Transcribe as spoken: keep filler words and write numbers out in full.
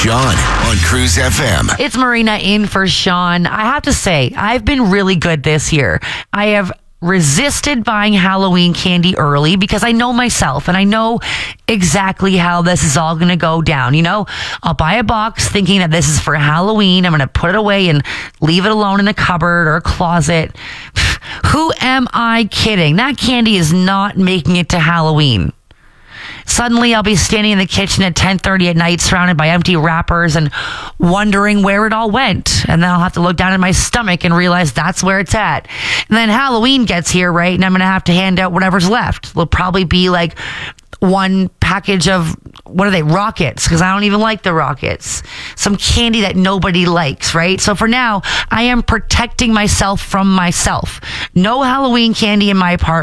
Sean on Cruise F M. It's Marina in for Sean. I have to say, I've been really good this year. I have resisted buying Halloween candy early because I know myself and I know exactly how this is all going to go down. You know, I'll buy a box thinking that this is for Halloween. I'm going to put it away and leave it alone in a cupboard or a closet. Who am I kidding? That candy is not making it to Halloween. Suddenly, I'll be standing in the kitchen at ten thirty at night surrounded by empty wrappers and wondering where it all went. And then I'll have to look down at my stomach and realize that's where it's at. And then Halloween gets here, right? And I'm going to have to hand out whatever's left. It'll probably be like one package of, what are they, Rockets, because I don't even like the Rockets. Some candy that nobody likes, right? So for now, I am protecting myself from myself. No Halloween candy in my apartment.